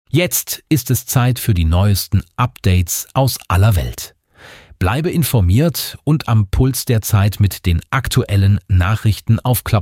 Jetzt ist es Zeit für die neuesten Updates aus aller Welt. Bleibe informiert und am Puls der Zeit mit den aktuellen Nachrichten auf